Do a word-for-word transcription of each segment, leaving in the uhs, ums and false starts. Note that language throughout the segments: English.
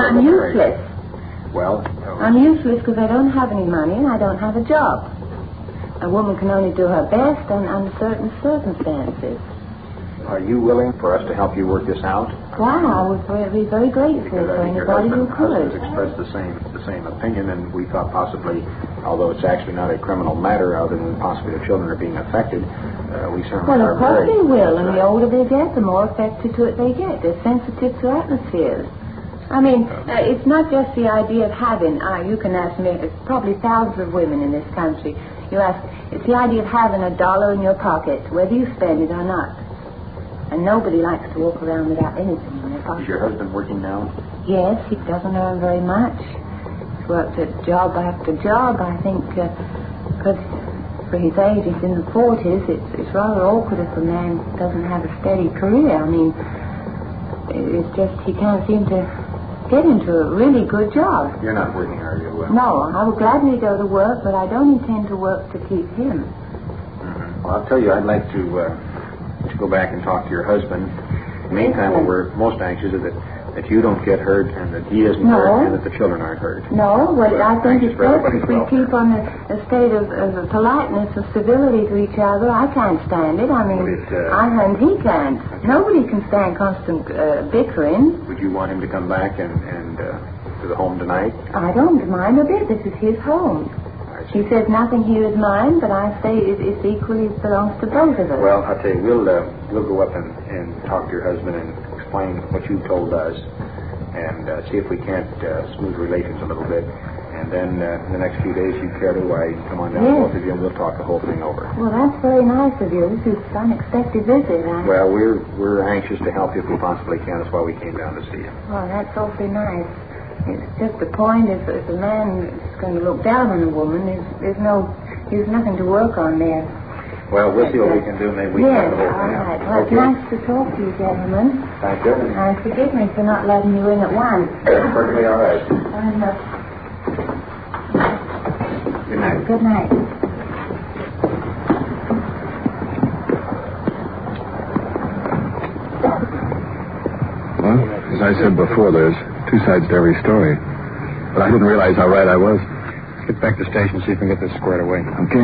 I'm useless. Well? I'm useless because I don't have any money and I don't have a job. A woman can only do her best un- under certain circumstances. Are you willing for us to help you work this out? Why, I would be very grateful Because for I think your anybody husband, who could. husband has expressed the same the same opinion, and we thought possibly, although it's actually not a criminal matter, other than possibly the children are being affected, uh, we certainly Well, are of course very... they will, and the older they get, the more affected to it they get. They're sensitive to atmospheres. I mean, uh, it's not just the idea of having, uh, you can ask me, it's probably thousands of women in this country. You ask, it's the idea of having a dollar in your pocket, whether you spend it or not. And nobody likes to walk around without anything in their pocket. Is your husband working now? Yes, he doesn't earn very much. He's worked at job after job, I think, because uh, for his age, he's in the forties, it's, it's rather awkward if a man doesn't have a steady career. I mean, it's just he can't seem to get into a really good job. You're not working, are you? Uh, No, I would gladly go to work, but I don't intend to work to keep him. Mm-hmm. Well, I'll tell you, I'd like to... Uh, to go back and talk to your husband. In the meantime, what we're most anxious is that, that you don't get hurt and that he isn't no. hurt and that the children aren't hurt. No, well, I think it's best if we well. keep on a, a state of, of politeness and civility to each other. I can't stand it. I mean, Well, it, uh, I and he can't. Okay. Nobody can stand constant uh, bickering. Would you want him to come back and, and uh, to the home tonight? I don't mind a bit. This is his home. He says nothing here is mine, but I say it, it equally belongs to both of us. Well, I'll tell you, we'll uh, we'll go up and, and talk to your husband and explain what you told us, and uh, see if we can't uh, smooth relations a little bit. And then uh, in the next few days, you care to, why come on down, yes. both of you, and we'll talk the whole thing over. Well, that's very nice of you. This is an unexpected visit. I... Well, we're we're anxious to help you if we possibly can. That's why we came down to see you. Well, that's awfully nice. It's just the point, if, if a man is going to look down on a woman, there's, there's no, there's nothing to work on there. Well, we'll see what we can do. Maybe we yes, can the whole all thing out. right. Well, okay. It's nice to talk to you, gentlemen. Thank you. And forgive me for not letting you in at once. That's perfectly all right. And, uh, Good night. Good night. Well, as I said before, there's two sides to every story. But I didn't realize how right I was. Let's get back to the station, see if we can get this squared away. Okay.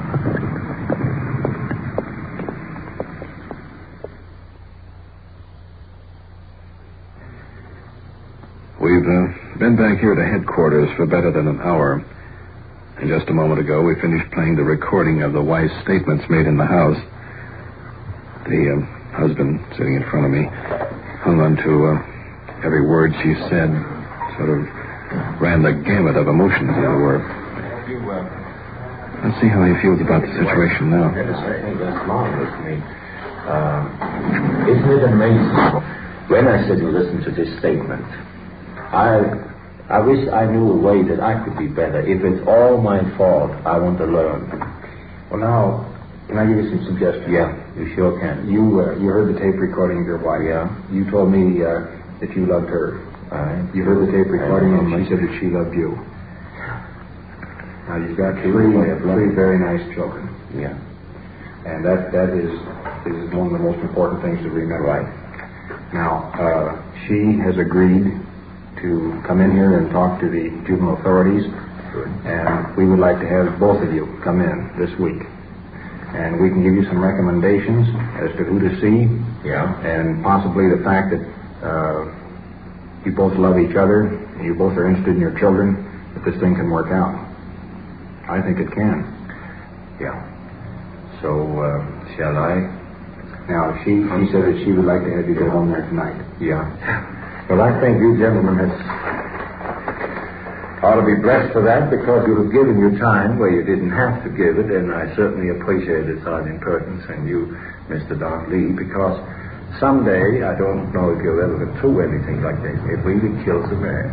We've uh, been back here to headquarters for better than an hour. And just a moment ago, we finished playing the recording of the wife's statements made in the house. The uh, husband, sitting in front of me, hung on to uh, every word she said, sort of ran the gamut of emotions, as it were. Let's see how he feels about the situation now. That's marvelous to me. Uh, isn't it amazing? When I said you listen to this statement, I I wish I knew a way that I could be better. If it's all my fault, I want to learn. Well, now, can I give you some suggestions? Yeah, you sure can. You uh, you heard the tape recording of your wife. Yeah. You told me uh, that you loved her. Right. You heard the tape recording and she said that she loved you. Now, you've got three, three very nice children. Yeah. And that, that is, is one of the most important things to remember. Right. Now, uh, she has agreed to come in here and talk to the juvenile authorities. Good. And we would like to have both of you come in this week. And we can give you some recommendations as to who to see. Yeah. And possibly the fact that uh, you both love each other, and you both are interested in your children, that this thing can work out. I think it can. Yeah. So, uh, shall I? Now, she, she said that she would like to have you go home there tonight. Yeah. Well, I think you gentlemen has ought to be blessed for that, because you have given your time where you didn't have to give it, and I certainly appreciate it, Sergeant Perkins, and you, Mister Doc Lee, because someday, I don't know if you'll ever get through anything like this. It really kills a man.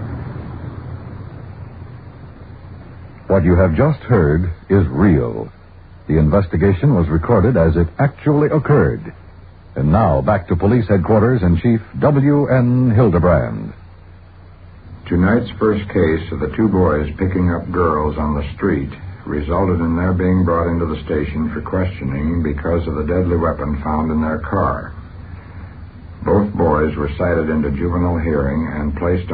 What you have just heard is real. The investigation was recorded as it actually occurred. And now, back to police headquarters and Chief W N Hildebrand. Tonight's first case of the two boys picking up girls on the street resulted in their being brought into the station for questioning because of the deadly weapon found in their car. Both boys were cited into juvenile hearing and placed